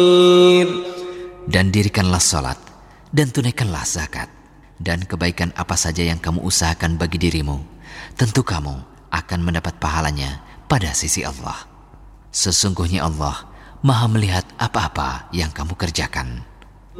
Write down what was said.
Dan dirikanlah salat dan tunaikanlah zakat, dan kebaikan apa saja yang kamu usahakan bagi dirimu, tentu kamu akan mendapat pahalanya pada sisi Allah. Sesungguhnya Allah Maha melihat apa-apa yang kamu kerjakan.